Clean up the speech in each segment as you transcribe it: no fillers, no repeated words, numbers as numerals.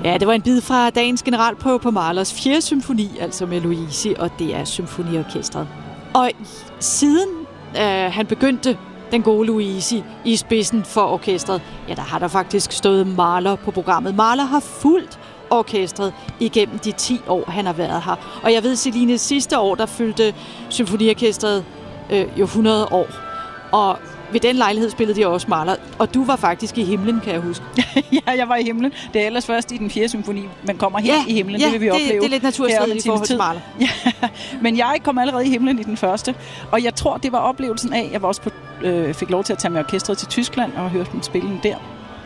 Ja, det var en bid fra dagens generalprøve på Mahlers 4. symfoni, altså med Luisi og DR Symfoniorkestret. Og siden han begyndte den gode Luisi i spidsen for orkestret, ja, der har der faktisk stået Mahler på programmet. Mahler har fulgt orkestret igennem de 10 år, han har været her. Og jeg ved, Celine, sidste år, der fyldte symfoniorkestret jo 100 år. Og ved den lejlighed spillede de også Mahler. Og du var faktisk i himlen, kan jeg huske. Ja, jeg var i himlen. Det er ellers først i den 4. symfoni. Man kommer helt i himlen, det vil vi opleve. Det er lidt naturstridigt i forhold til Mahler. Ja, men jeg kom allerede i himlen i den første. Og jeg tror, det var oplevelsen af, jeg var også fik lov til at tage med orkestret til Tyskland og høre dem spille der.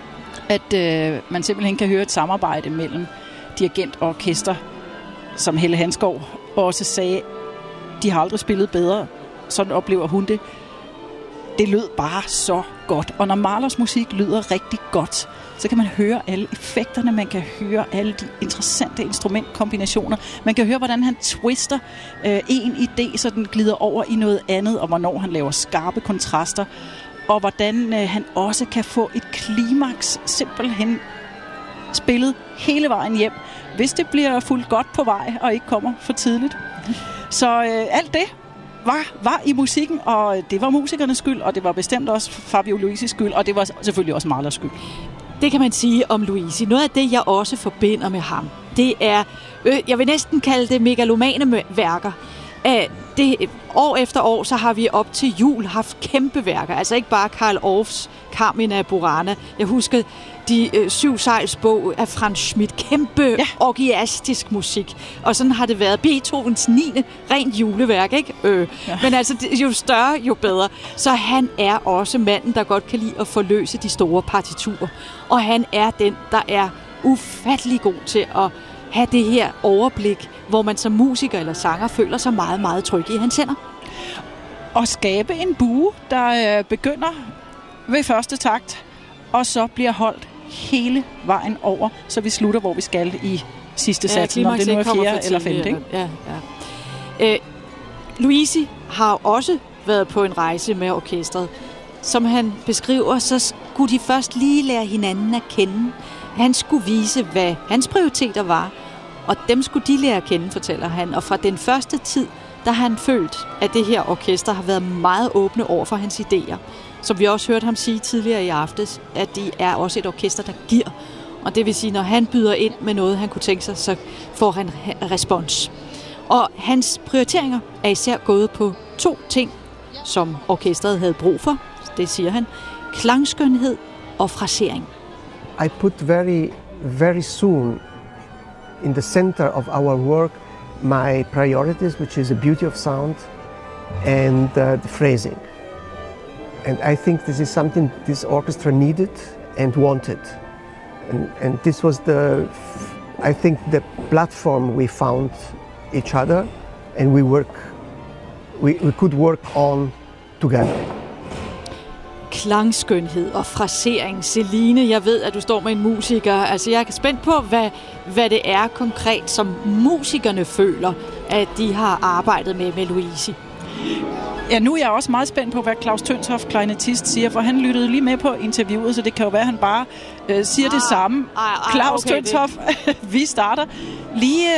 At man simpelthen kan høre et samarbejde mellem dirigent og orkester, som Helle Hanskov også sagde, de har aldrig spillet bedre. Sådan oplever hun det. Det lød bare så godt. Og når Mahlers musik lyder rigtig godt, så kan man høre alle effekterne, man kan høre alle de interessante instrumentkombinationer. Man kan høre, hvordan han twister en idé, så den glider over i noget andet, og hvornår han laver skarpe kontraster, og hvordan han også kan få et klimaks simpelthen spillet hele vejen hjem, hvis det bliver fuldt godt på vej, og ikke kommer for tidligt. Så alt det var i musikken, og det var musikernes skyld, og det var bestemt også Fabio Luisis skyld, og det var selvfølgelig også Mahlers skyld. Det kan man sige om Luisi. Noget af det, jeg også forbinder med ham, det er, jeg vil næsten kalde det megalomane værker. År efter år, så har vi op til jul haft kæmpe værker. Altså ikke bare Karl Orffs Carmina Burana. Jeg husker de 7 sejls bog af Franz Schmidt. Kæmpe orgiastisk musik. Og sådan har det været. Beethovens 9. rent juleværk, ikke? Men altså, jo større, jo bedre. Så han er også manden, der godt kan lide at forløse de store partiturer. Og han er den, der er ufattelig god til at have det her overblik, hvor man som musiker eller sanger føler sig meget, meget tryg i hans hænder. Og skabe en bue, der begynder ved første takt, og så bliver holdt hele vejen over, så vi slutter, hvor vi skal i sidste sats, om det nu er 4. eller 5. Ikke? Ja. Luisi har også været på en rejse med orkestret. Som han beskriver, så skulle de først lige lære hinanden at kende. Han skulle vise, hvad hans prioriteter var, og dem skulle de lære at kende, fortæller han. Og fra den første tid, der har han følt, at det her orkester har været meget åbne over for hans idéer. Som vi også hørte ham sige tidligere i aftes, at de er også et orkester, der giver. Og det vil sige, når han byder ind med noget, han kunne tænke sig, så får han respons. Og hans prioriteringer er især gået på 2 ting, som orkestret havde brug for. Det siger han. Klangskønhed og frasering. I put very, very soon in the center of our work my priorities, which is the beauty of sound and the phrasing. And I think this is something this orchestra needed and wanted. And this was I think the platform we found each other, and we could work on together. Klangskønhed og frasering. Celine, jeg ved, at du står med en musiker. Altså, jeg er spændt på, hvad det er konkret, som musikerne føler, at de har arbejdet med Luisi. Ja, nu er jeg også meget spændt på, hvad Klaus Tönshoff, klarinettist, siger, for han lyttede lige med på interviewet, så det kan jo være, at han bare siger det samme. Klaus Tönshoff, vi starter lige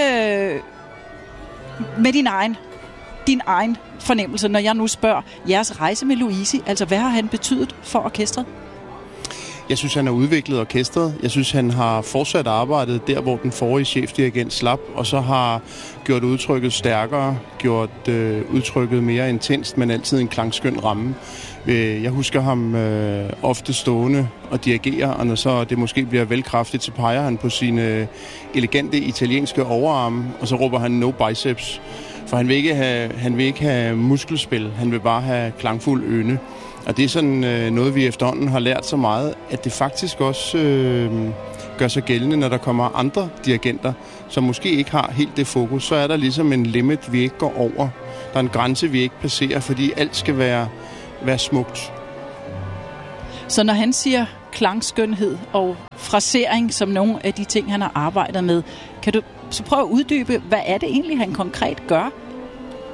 med din egen fornemmelse, når jeg nu spørger jeres rejse med Luisi. Altså, hvad har han betydet for orkestret? Jeg synes, han har udviklet orkestret. Jeg synes, han har fortsat arbejdet der, hvor den forrige chefdirigent slap, og så har gjort udtrykket stærkere, gjort udtrykket mere intenst, men altid en klangskøn ramme. Jeg husker ham ofte stående og dirigere, og når så det måske bliver vel kraftigt, så peger han på sine elegante italienske overarme, og så råber han no biceps. For han vil ikke have muskelspil, han vil bare have klangfuld ynde. Og det er sådan noget, vi efterhånden har lært så meget, at det faktisk også gør sig gældende, når der kommer andre dirigenter, som måske ikke har helt det fokus. Så er der ligesom en limit, vi ikke går over. Der er en grænse, vi ikke passerer, fordi alt skal være smukt. Så når han siger klangskønhed og frasering som nogle af de ting, han har arbejdet med, kan du så prøve at uddybe, hvad er det egentlig, han konkret gør?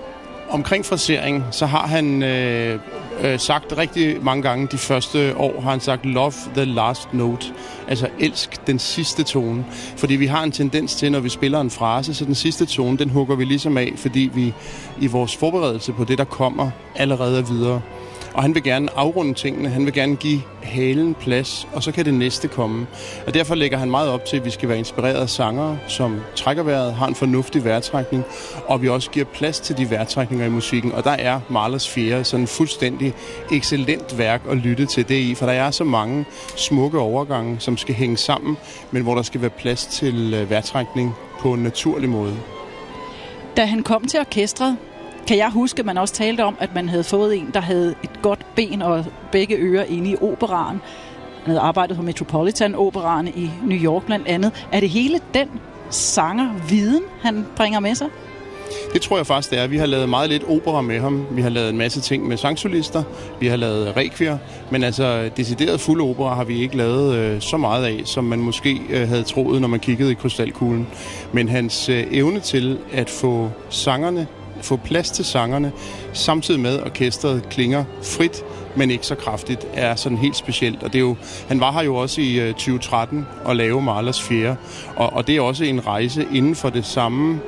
Omkring frasering, så har han sagt rigtig mange gange de første år, har han sagt love the last note. Altså elsk den sidste tone. Fordi vi har en tendens til, når vi spiller en frase, så den sidste tone, den hugger vi ligesom af, fordi vi i vores forberedelse på det, der kommer, allerede er videre. Og han vil gerne afrunde tingene, han vil gerne give halen plads, og så kan det næste komme. Og derfor lægger han meget op til, at vi skal være inspireret af sangere, som trækker vejret, har en fornuftig vejrtrækning, og vi også giver plads til de vejrtrækninger i musikken. Og der er Mahlers 4. sådan en fuldstændig excellent værk at lytte til det i, for der er så mange smukke overgange, som skal hænge sammen, men hvor der skal være plads til vejrtrækning på en naturlig måde. Da han kom til orkestret, kan jeg huske, at man også talte om, at man havde fået en, der havde et godt ben og begge ører inde i operaen. Han havde arbejdet på Metropolitan-operaen i New York blandt andet. Er det hele den sangerviden, han bringer med sig? Det tror jeg faktisk, det er. Vi har lavet meget lidt opera med ham. Vi har lavet en masse ting med sangsolister. Vi har lavet rekvier. Men altså, decideret fuld opera har vi ikke lavet så meget af, som man måske havde troet, når man kiggede i krystalkuglen. Men hans evne til at få plads til sangerne, samtidig med orkestret klinger frit, men ikke så kraftigt, er sådan helt specielt. Og det er jo, han var her jo også i 2013 og lavede Mahlers 4. Og det er også en rejse inden for det samme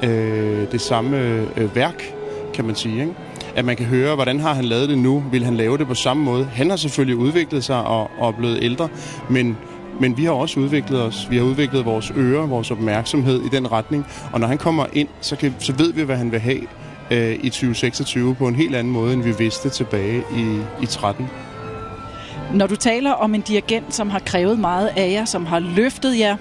værk, kan man sige, ikke? At man kan høre, hvordan har han lavet det nu? Vil han lave det på samme måde? Han har selvfølgelig udviklet sig og er blevet ældre, men vi har også udviklet os. Vi har udviklet vores ører, vores opmærksomhed i den retning. Og når han kommer ind, så ved vi, hvad han vil have i 2026 på en helt anden måde, end vi vidste tilbage i 13. Når du taler om en dirigent, som har krævet meget af jer, som har løftet jer,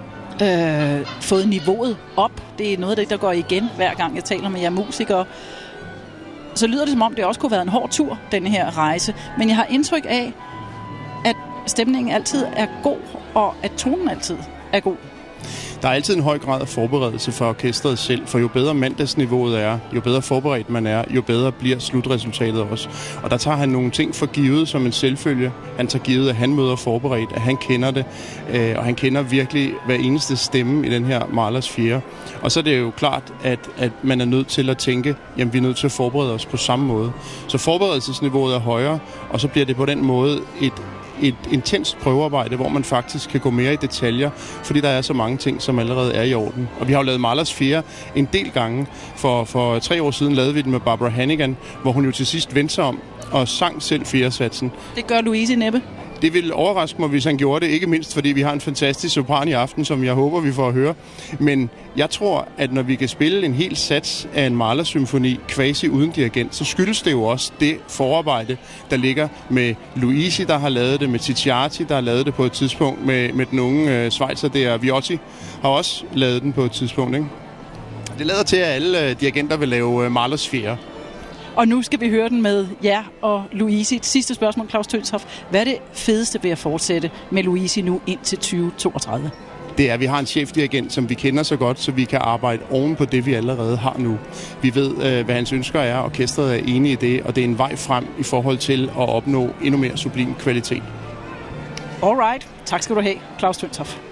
fået niveauet op, det er noget af det, der går igen, hver gang jeg taler med jer musikere, så lyder det som om, det også kunne have været en hård tur, denne her rejse. Men jeg har indtryk af, at stemningen altid er god, og at tonen altid er god. Der er altid en høj grad af forberedelse for orkestret selv, for jo bedre mandagsniveauet er, jo bedre forberedt man er, jo bedre bliver slutresultatet også. Og der tager han nogle ting for givet som en selvfølge. Han tager givet, at han møder forberedt, at han kender det, og han kender virkelig hver eneste stemme i den her Mahlers 4. Og så er det jo klart, at man er nødt til at tænke, jamen vi er nødt til at forberede os på samme måde. Så forberedelsesniveauet er højere, og så bliver det på den måde et intenst prøvearbejde, hvor man faktisk kan gå mere i detaljer, fordi der er så mange ting, som allerede er i orden. Og vi har jo lavet Mahlers 4 en del gange. For 3 år siden lavede vi den med Barbara Hannigan, hvor hun jo til sidst vendte sig om og sang selv 4-satsen. Det gør Louise næppe. Det ville overraske mig, hvis han gjorde det, ikke mindst fordi vi har en fantastisk sopran i aften, som jeg håber, vi får at høre. Men jeg tror, at når vi kan spille en hel sats af en Mahler-symfoni quasi uden dirigent, så skyldes det jo også det forarbejde, der ligger med Luisi, der har lavet det, med Ticciati, der har lavet det på et tidspunkt, med den unge schweizer der, Viotti har også lavet den på et tidspunkt, ikke? Det lader til, at alle dirigenter vil lave Mahlers 4. Og nu skal vi høre den med jer og Luisi. Et sidste spørgsmål, Claus Tønshoff. Hvad er det fedeste ved at fortsætte med Luisi nu indtil 2032? Det er, at vi har en chefdirigent, som vi kender så godt, så vi kan arbejde oven på det, vi allerede har nu. Vi ved, hvad hans ønsker er, orkestret er enige i det, og det er en vej frem i forhold til at opnå endnu mere sublim kvalitet. Alright. Tak skal du have, Claus Tønshoff.